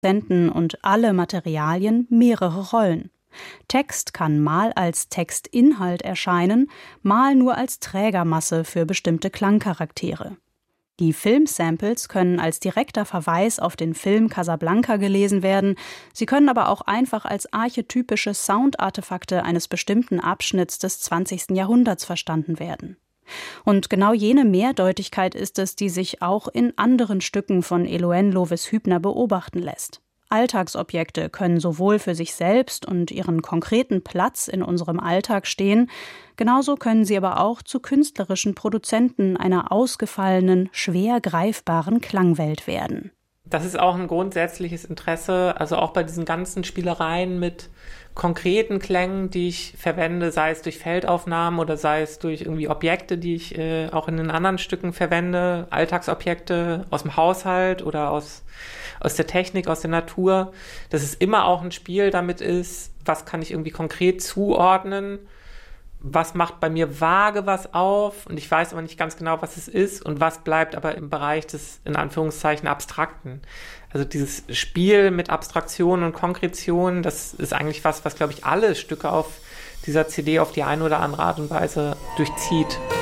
Produzenten und alle Materialien mehrere Rollen. Text kann mal als Textinhalt erscheinen, mal nur als Trägermasse für bestimmte Klangcharaktere. Die Filmsamples können als direkter Verweis auf den Film Casablanca gelesen werden, sie können aber auch einfach als archetypische Soundartefakte eines bestimmten Abschnitts des 20. Jahrhunderts verstanden werden. Und genau jene Mehrdeutigkeit ist es, die sich auch in anderen Stücken von Eloine Lovis-Hübner beobachten lässt. Alltagsobjekte können sowohl für sich selbst und ihren konkreten Platz in unserem Alltag stehen, genauso können sie aber auch zu künstlerischen Produzenten einer ausgefallenen, schwer greifbaren Klangwelt werden. Das ist auch ein grundsätzliches Interesse, also auch bei diesen ganzen Spielereien mit konkreten Klängen, die ich verwende, sei es durch Feldaufnahmen oder sei es durch irgendwie Objekte, die ich auch in den anderen Stücken verwende, Alltagsobjekte aus dem Haushalt oder aus der Technik, aus der Natur, dass es immer auch ein Spiel damit ist, was kann ich irgendwie konkret zuordnen, was macht bei mir vage was auf und ich weiß aber nicht ganz genau, was es ist und was bleibt aber im Bereich des, in Anführungszeichen, Abstrakten. Also dieses Spiel mit Abstraktion und Konkretion, das ist eigentlich was glaube ich, alle Stücke auf dieser CD auf die eine oder andere Art und Weise durchzieht.